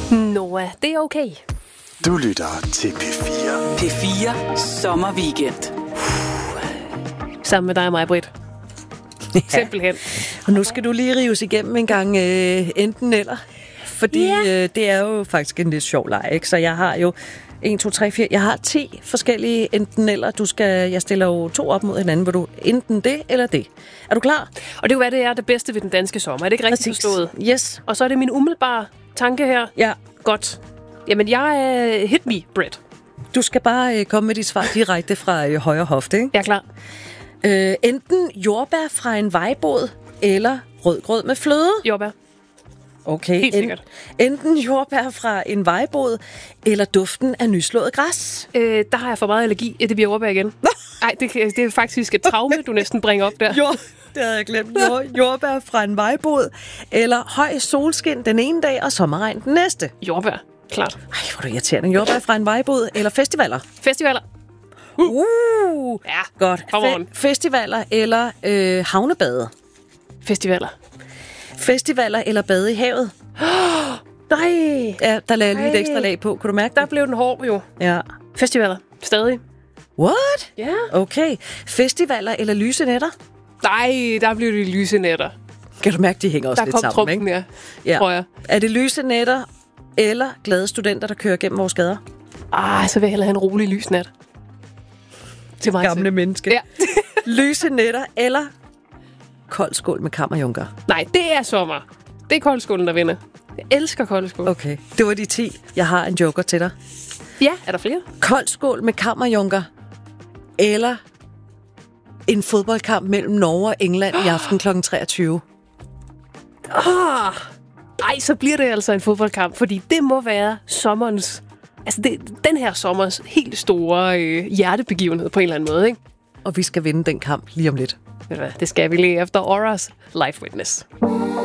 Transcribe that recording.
Noah, det er okay. Du lytter til P4. P4 Sommerweekend. Sammen med dig og mig, Britt. Simpelthen. Og nu skal du lige rives igennem en gang enten eller. Fordi det er jo faktisk en lidt sjov leg, ikke? Så jeg har jo 1, 2, 3, 4. Jeg har 10 forskellige enten eller. Jeg stiller jo 2 op mod hinanden, hvor du enten det eller det. Er du klar? Og det er jo, hvad det er det bedste ved den danske sommer. Er det ikke rigtigt forstået? Yes. Og så er det min umiddelbare tanke her. Ja. Godt. Jamen, jeg hit me, Britt. Du skal bare komme med dit svar direkte fra højre hofte, ikke? Jeg er klar. Enten jordbær fra en vejbod, eller rødgrød med fløde. Jordbær. Okay. Helt sikkert. Enten jordbær fra en vejbod, eller duften af nyslået græs. Der har jeg for meget allergi. Det bliver jordbær igen. Nej, det er faktisk et traume, du næsten bringer op der. Det havde jeg glemt. Jordbær fra en vejbod, eller høj solskin den ene dag, og sommerregn den næste. Jordbær, klart. Ej, hvor er du irriterende. Jordbær fra en vejbod, eller festivaler. Festivaler. Ja, godt. Come Festivaler eller havnebade. Festivaler. Festivaler eller bade i havet. Nej. Ja, der lagde jeg lige et ekstra lag på. Kunne du mærke Der det? blev den hård jo. Ja. Festivaler. Stadig. What? Ja. Okay. Festivaler eller lyse nætter? Nej, der blev det lyse nætter. Kan du mærke, de hænger også Der lidt kom sammen, trumpen, ikke? ja. Tror jeg. Er det lyse nætter eller glade studenter, der kører gennem vores gader? Så vil jeg hellere have en rolig lysnat. Til mig Gamle selv. menneske. Ja. Lyse nætter eller kold skål med kammerjunker? Nej, det er sommer. Det er koldskålen, der vinder. Jeg elsker koldskål. Okay, det var de 10. Jeg har en joker til dig. Ja, er der flere? Kold skål med kammerjunker eller en fodboldkamp mellem Norge og England i aften kl. 23. Ej, så bliver det altså en fodboldkamp, fordi det må være sommerens... Altså, den her sommers helt store hjertebegivenhed på en eller anden måde, ikke? Og vi skal vinde den kamp lige om lidt. Ved du hvad, det skal vi lige efter Auras Life Witness.